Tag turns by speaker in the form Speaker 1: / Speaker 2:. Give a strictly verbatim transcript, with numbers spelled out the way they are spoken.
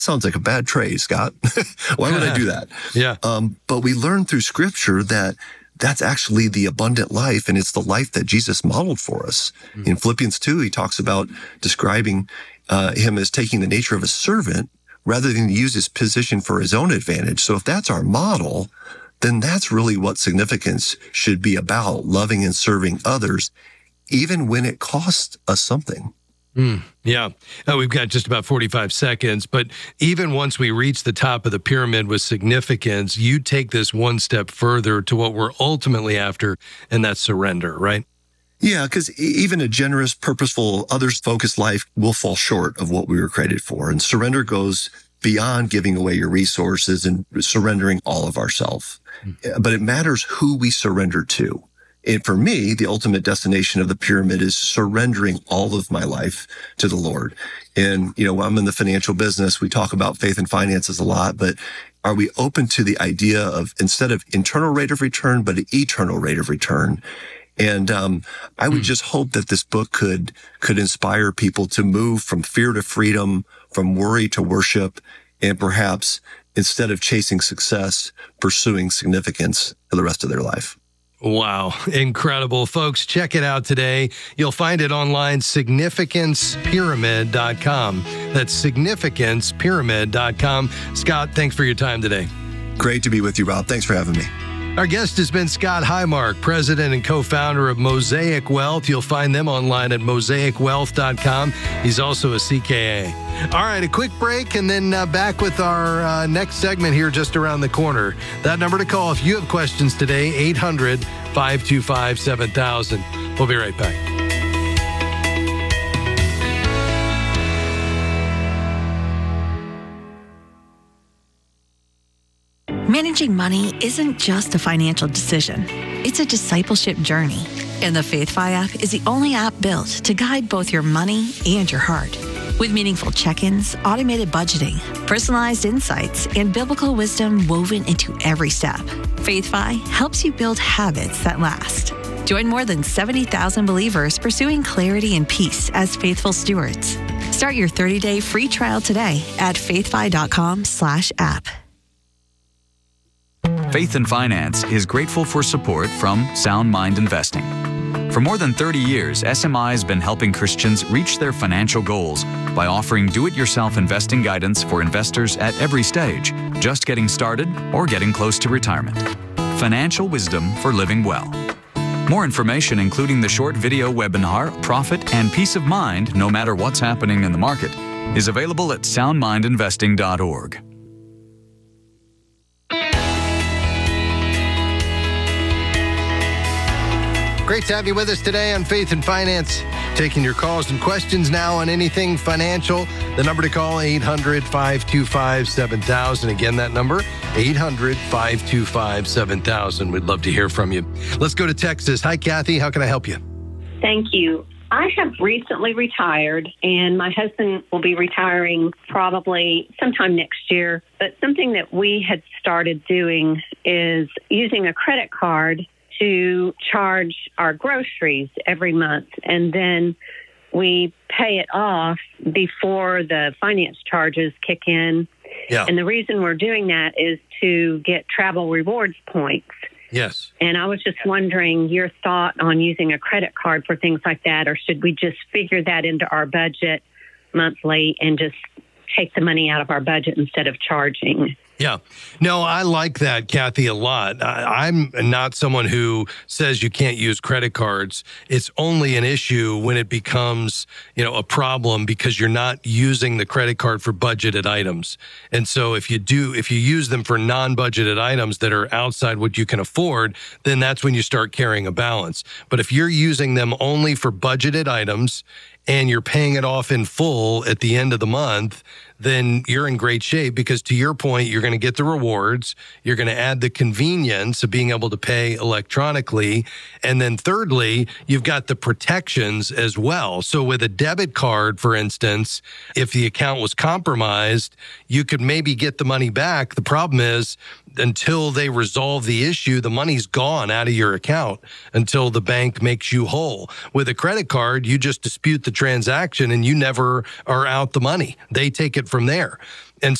Speaker 1: sounds like a bad trade, Scott. Why would I do that?
Speaker 2: Yeah.
Speaker 1: Um, but we learn through Scripture that that's actually the abundant life, and it's the life that Jesus modeled for us. Mm-hmm. In Philippians two, he talks about describing uh, him as taking the nature of a servant rather than use his position for his own advantage. So if that's our model, then that's really what significance should be about, loving and serving others, even when it costs us something.
Speaker 2: Mm, yeah. Uh, we've got just about forty-five seconds, but even once we reach the top of the pyramid with significance, you take this one step further to what we're ultimately after, and that's surrender, right?
Speaker 1: Yeah, because even a generous, purposeful, others-focused life will fall short of what we were created for. And surrender goes beyond giving away your resources and surrendering all of ourselves. Mm. But it matters who we surrender to. And for me, the ultimate destination of the pyramid is surrendering all of my life to the Lord. And, you know, I'm in the financial business. We talk about faith and finances a lot, but are we open to the idea of, instead of internal rate of return, but an eternal rate of return? And um, I would mm. just hope that this book could could inspire people to move from fear to freedom, from worry to worship, and perhaps instead of chasing success, pursuing significance for the rest of their life.
Speaker 2: Wow. Incredible. Folks, check it out today. You'll find it online, significance pyramid dot com. That's significance pyramid dot com. Scott, thanks for your time today.
Speaker 1: Great to be with you, Rob. Thanks for having me.
Speaker 2: Our guest has been Scott Highmark, president and co-founder of Mosaic Wealth. You'll find them online at mosaic wealth dot com. He's also a C K A. All right, a quick break and then uh, back with our uh, next segment here just around the corner. That number to call if you have questions today, eight hundred, five two five, seven thousand. We'll be right back.
Speaker 3: Managing money isn't just a financial decision. It's a discipleship journey. And the FaithFi app is the only app built to guide both your money and your heart. With meaningful check-ins, automated budgeting, personalized insights, and biblical wisdom woven into every step, FaithFi helps you build habits that last. Join more than seventy thousand believers pursuing clarity and peace as faithful stewards. Start your thirty-day free trial today at faithfi.com slash app.
Speaker 4: Faith and Finance is grateful for support from Sound Mind Investing. For more than thirty years, S M I has been helping Christians reach their financial goals by offering do-it-yourself investing guidance for investors at every stage, just getting started or getting close to retirement. Financial wisdom for living well. More information, including the short video webinar, Profit and Peace of Mind, no matter what's happening in the market, is available at sound mind investing dot org.
Speaker 2: Great to have you with us today on Faith and Finance. Taking your calls and questions now on anything financial. The number to call, eight hundred, five two five, seven thousand. Again, that number, eight hundred, five two five, seven thousand. We'd love to hear from you. Let's go to Texas. Hi, Kathy. How can I help you?
Speaker 5: Thank you. I have recently retired, and my husband will be retiring probably sometime next year. But something that we had started doing is using a credit card to charge our groceries every month, and then we pay it off before the finance charges kick in.
Speaker 2: Yeah.
Speaker 5: And the reason we're doing that is to get travel rewards points.
Speaker 2: Yes.
Speaker 5: And I was just wondering your thought on using a credit card for things like that, or should we just figure that into our budget monthly and just take the money out of our budget instead of charging?
Speaker 2: Yeah. No, I like that, Kathy, a lot. I, I'm not someone who says you can't use credit cards. It's only an issue when it becomes, you know, a problem because you're not using the credit card for budgeted items. And so if you do, if you use them for non-budgeted items that are outside what you can afford, then that's when you start carrying a balance. But if you're using them only for budgeted items and you're paying it off in full at the end of the month, then you're in great shape because, to your point, you're going to get the rewards. You're going to add the convenience of being able to pay electronically. And then thirdly, you've got the protections as well. So with a debit card, for instance, if the account was compromised, you could maybe get the money back. The problem is, until they resolve the issue, the money's gone out of your account until the bank makes you whole. With a credit card, you just dispute the transaction and you never are out the money. They take it from there.